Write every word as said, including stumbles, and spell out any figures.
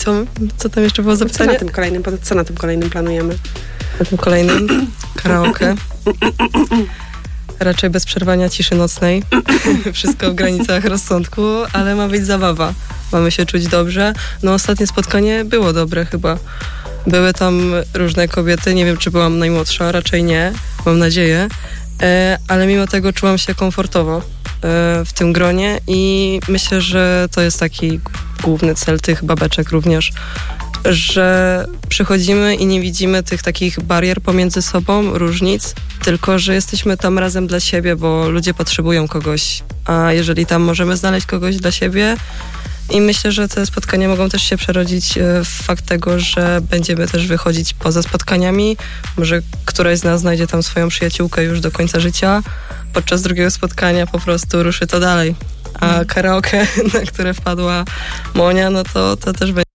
co, co tam jeszcze było za Co pytanie? na tym kolejnym, co na tym kolejnym planujemy? Na tym kolejnym karaoke. Raczej bez przerwania ciszy nocnej. Wszystko w granicach rozsądku, ale ma być zabawa. Mamy się czuć dobrze. No ostatnie spotkanie było dobre chyba. Były tam różne kobiety, nie wiem czy byłam najmłodsza, raczej nie, mam nadzieję, e, ale mimo tego czułam się komfortowo e, w tym gronie i myślę, że to jest taki główny cel tych babeczek również, że przychodzimy i nie widzimy tych takich barier pomiędzy sobą, różnic, tylko że jesteśmy tam razem dla siebie, bo ludzie potrzebują kogoś, a jeżeli tam możemy znaleźć kogoś dla siebie, i myślę, że te spotkania mogą też się przerodzić w fakt tego, że będziemy też wychodzić poza spotkaniami. Może któraś z nas znajdzie tam swoją przyjaciółkę już do końca życia. Podczas drugiego spotkania po prostu ruszy to dalej. A karaoke, na które wpadła Monia, no to, to też będzie